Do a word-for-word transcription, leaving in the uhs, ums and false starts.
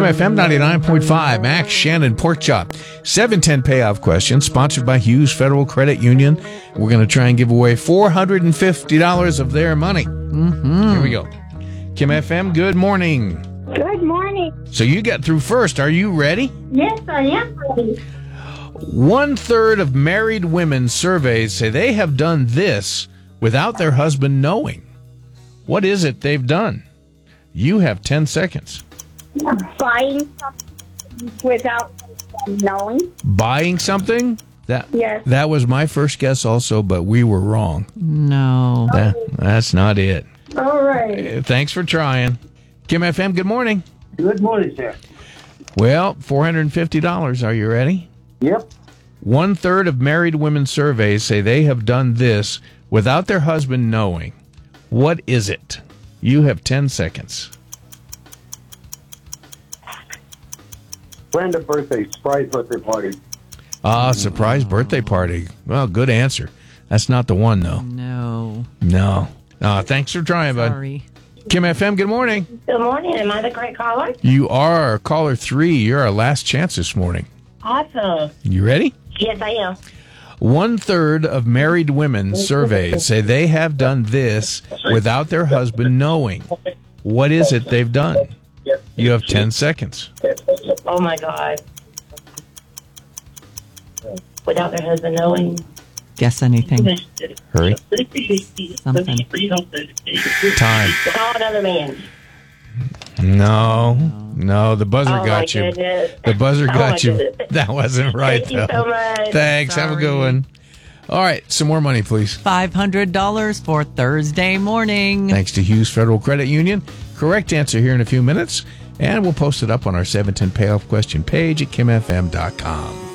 Kim F M ninety-nine point five, Max, Shannon, Pork Chop. seven ten payoff question, sponsored by Hughes Federal Credit Union. We're going to try and give away four hundred fifty dollars of their money. Mm-hmm. Here we go. Kim F M, good morning. Good morning. So you got through first. Are you ready? Yes, I am ready. One third of married women surveyed say they have done this without their husband knowing. What is it they've done? You have ten seconds. Buying something without knowing. Buying something? That Yes. that was my first guess also, but we were wrong. No. That, that's not it. All right. Uh, Thanks for trying. Kim F M, good morning. Good morning, sir. Well, four hundred fifty dollars. Are you ready? Yep. One third of married women surveys say they have done this without their husband knowing. What is it? You have ten seconds. Planned a birthday, surprise birthday party. Ah, surprise birthday party. Well, good answer. That's not the one, though. No. No. Ah, thanks for trying, bud. Sorry. Kim F M, good morning. Good morning. Am I the correct caller? You are caller three. You're our last chance this morning. Awesome. You ready? Yes, I am. One third of married women surveyed say they have done this without their husband knowing. What is it they've done? You have ten seconds. Oh, my God. Without their husband knowing. Guess anything. Hurry. Something. Time. Call another man. No. No, the buzzer Oh, got my you. goodness. The buzzer Oh, got my you. goodness. That wasn't right, Thank you though. so much. Thanks. Have a good Sorry. one. All right. Some more money, please. five hundred dollars for Thursday morning. Thanks to Hughes Federal Credit Union. Correct answer here in a few minutes. And we'll post it up on our seven ten payoff question page at kim f m dot com.